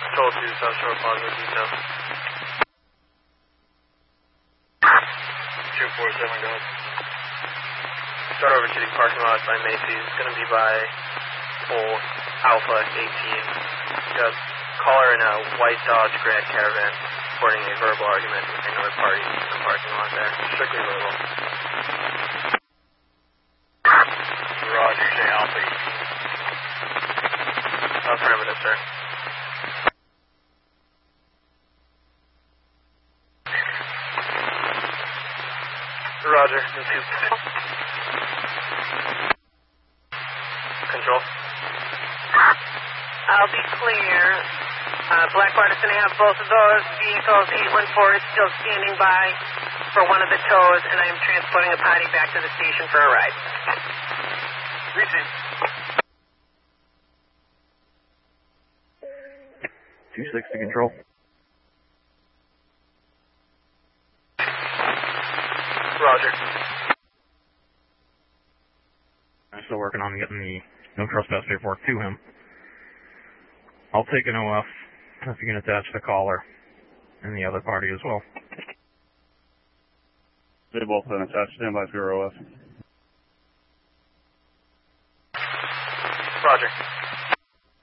Control 2, South Shore, positive detail. 247, go ahead. Start over to the parking lot by Macy's. It's going to be by pole Alpha 18. Got caller in a white Dodge Grand Caravan reporting a verbal argument with another party in the parking lot there. Strictly verbal. Roger, say Alpha 18. Affirmative, sir. Roger, Control. I'll be clear. Blackwater's going to have both of those vehicles. 814 is still standing by for one of the tows, and I'm transporting a party back to the station for a ride. Receive. 260 Control. Roger. I'm still working on getting the no trespass paperwork to him. I'll take an OF if you can attach the caller and the other party as well. They both been attached. Stand by for your OF. Roger.